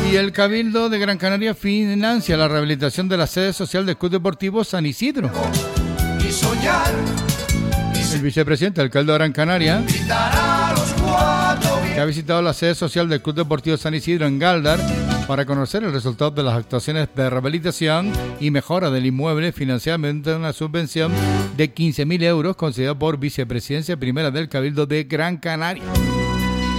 Y el Cabildo de Gran Canaria financia la rehabilitación de la sede social del Club Deportivo San Isidro. Y soñar. El vicepresidente del Cabildo de Gran Canaria, que ha visitado la sede social del Club Deportivo San Isidro en Galdar para conocer el resultado de las actuaciones de rehabilitación y mejora del inmueble financiada mediante una subvención de 15.000 euros concedida por Vicepresidencia Primera del Cabildo de Gran Canaria.